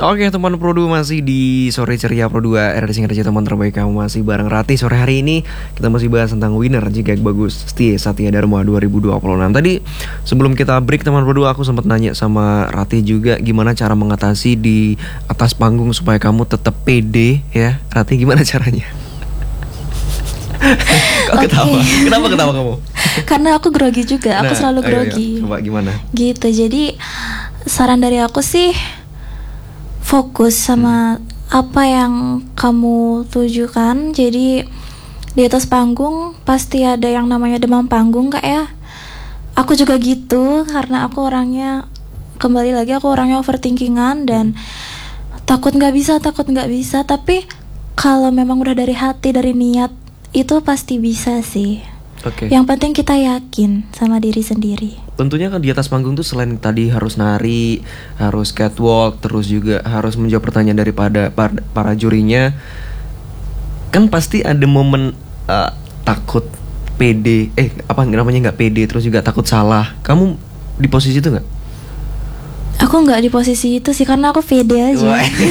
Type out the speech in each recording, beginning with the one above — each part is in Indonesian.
Oke teman Pro2 masih di Sore Ceria Pro2 RRC Ngerja teman terbaik kamu masih bareng Rati. Sore hari ini kita masih bahas tentang winner jika bagus Satya Dharma 2026. Tadi sebelum kita break teman Pro2 aku sempat nanya sama Rati juga gimana cara mengatasi di atas panggung supaya kamu tetap pede ya. Rati gimana caranya? Kok ketawa? Kenapa ketawa kamu? Karena aku grogi juga, aku selalu grogi. Coba gimana? Gitu, jadi saran dari aku sih fokus sama apa yang kamu tujukan. Jadi di atas panggung pasti ada yang namanya demam panggung kak ya. Aku juga gitu karena aku orangnya, kembali lagi aku orangnya overthinkingan dan takut nggak bisa. Tapi kalau memang udah dari hati, dari niat, itu pasti bisa sih. Okay. Yang penting kita yakin sama diri sendiri. Tentunya kan di atas panggung tuh selain tadi harus nari, harus catwalk, terus juga harus menjawab pertanyaan daripada para jurinya. Kan pasti ada momen takut pede, apa namanya nggak pede, terus juga takut salah. Kamu di posisi itu nggak? Aku nggak di posisi itu sih karena aku pede aja.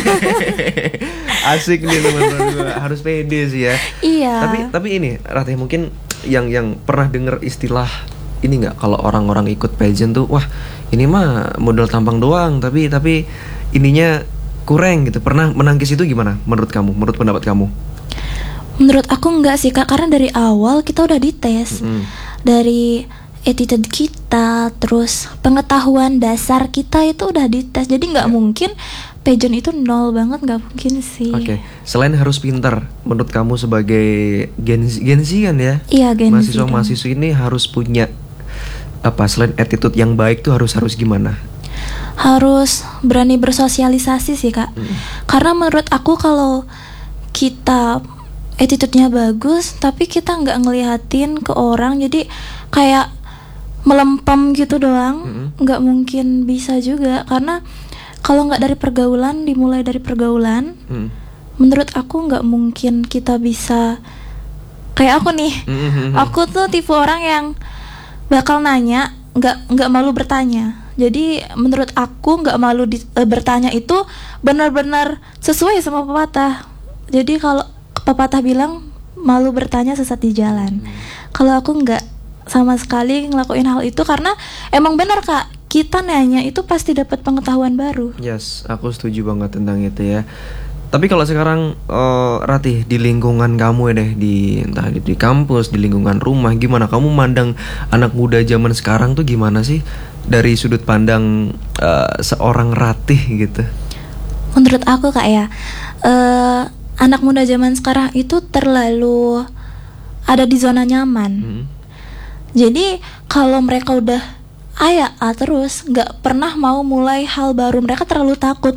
Asik nih teman-teman, harus pede sih ya. Iya. Tapi ini Ratih mungkin yang pernah dengar istilah ini nggak, kalau orang-orang ikut pageant tuh wah ini mah modal tampang doang tapi ininya kurang gitu. Pernah menangkis itu gimana menurut kamu, menurut pendapat kamu? Menurut aku enggak sih kak, karena dari awal kita udah dites. Dari attitude kita, terus pengetahuan dasar kita itu udah dites. Jadi nggak mungkin pageant itu nol banget, nggak mungkin sih. Oke. Selain harus pintar, menurut kamu sebagai Gen Z kan ya? Iya, Gen Z. Mahasiswa ini harus punya apa? Selain attitude yang baik tuh harus gimana? Harus berani bersosialisasi sih kak. Karena menurut aku kalau kita attitude-nya bagus, tapi kita nggak ngeliatin ke orang, jadi kayak melempem gitu doang, nggak mungkin bisa juga. Karena kalau nggak dari pergaulan, dimulai dari pergaulan, menurut aku nggak mungkin kita bisa kayak aku nih. Aku tuh tipe orang yang bakal nanya, nggak malu bertanya. Jadi menurut aku nggak malu bertanya itu benar-benar sesuai sama pepatah. Jadi kalau pepatah bilang malu bertanya sesat di jalan. Kalau aku nggak sama sekali ngelakuin hal itu karena emang benar kak, kita nanya itu pasti dapat pengetahuan baru. Yes, aku setuju banget tentang itu ya. Tapi kalau sekarang Ratih di lingkungan kamu ya deh, entah di kampus, di lingkungan rumah, gimana kamu mandang anak muda zaman sekarang tuh gimana sih dari sudut pandang seorang Ratih gitu? Menurut aku kak ya, anak muda zaman sekarang itu terlalu ada di zona nyaman. Jadi kalau mereka udah terus nggak pernah mau mulai hal baru, mereka terlalu takut.